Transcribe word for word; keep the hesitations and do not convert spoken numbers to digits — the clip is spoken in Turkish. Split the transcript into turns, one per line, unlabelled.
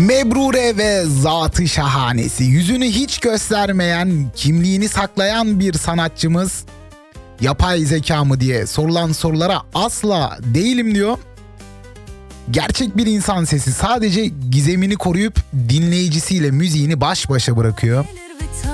Mebrure ve zatı şahanesi, yüzünü hiç göstermeyen, kimliğini saklayan bir sanatçımız. Yapay zeka mı diye sorulan sorulara asla değilim diyor. Gerçek bir insan sesi, sadece gizemini koruyup dinleyicisiyle müziğini baş başa bırakıyor.